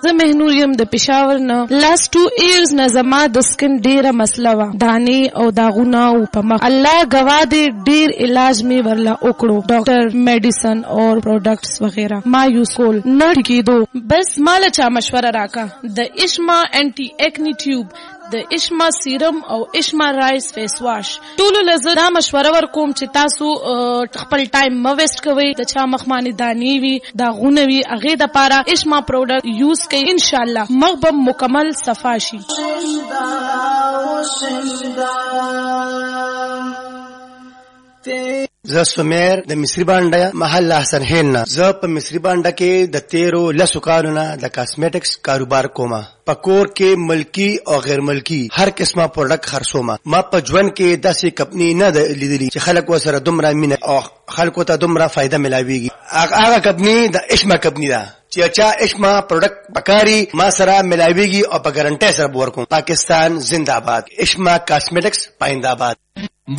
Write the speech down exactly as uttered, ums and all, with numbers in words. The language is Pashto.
زه مهنور یم د پېښور نه. لاست ټو ایئرز نه زما د سکن ډېره مسله وه، دانې او داغونه او په مخ. الله ګواه دی ډېر علاج مې ورله وکړو، ډاکټر، میډیسن اور پروډکټس وغیرہ ما یوز کول، نه ټیکېدو. بس ماله چا مشوره راکا د اشما انټي ایکنی ټیوب، د اشما سیرم او اشما رایس فیس واش. ټولو لزه دا مشوره ورکوم چې تاسو خپل ټایم مه ویسټ کوئ. د چا مخ باندې دانې وي، داغونه وي، هغې دپاره اشما پروډکټ یوز کوئ، انشاءالله مخ به مکمل صفا شي. زه سمیر د مصری بانډه محل احسن هین نه. زه په مصری بانډه کې د تیرو لسو کالو نه د کاسمیټکس کاروبار کومه. په کور کې ملکی او غیر ملکی هر قسمه پروډکټ خرڅومه. ما په ژوند کې داسې کمپنی نه ده لیدلې چې خلک ورسره دومره مینه او خلکو ته دومره فایده ملاویږي. هغه کمپنی د اشما کمپنی ده چې چا اشما پروډکټ بکاری ما سره ملاویږي او په ګارنټي سره ورکوم. پاکستان زنده باد. اشما کاسمیټکس پاینده آباد.